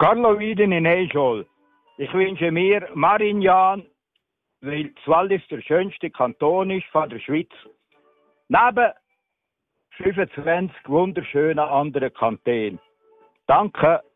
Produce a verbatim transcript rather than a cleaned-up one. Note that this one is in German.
Carlo Wieden in Eichol. Ich wünsche mir Marignan, weil das Wallis der schönste Kanton ist von der Schweiz. Neben fünfundzwanzig wunderschönen anderen Kantonen. Danke.